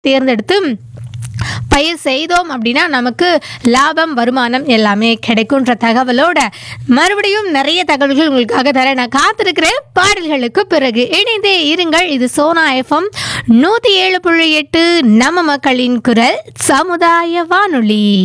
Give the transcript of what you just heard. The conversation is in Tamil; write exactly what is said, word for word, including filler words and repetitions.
தேர்ந்தெடுத்து பயிர் செய்தோம் அப்படின்னா நமக்கு லாபம் வருமானம் எல்லாமே கிடைக்கும்ன்ற தகவலோட மறுபடியும் நிறைய தகவல்கள் உங்களுக்காக தர நான் காத்திருக்கிறேன். பாடல்களுக்கு பிறகு இணைந்தே இருங்கள். இது சோனா எஃப்எம் நூற்றி ஏழு புள்ளி எட்டு நம்ம மக்களின் குரல் சமுதாய வானொலி.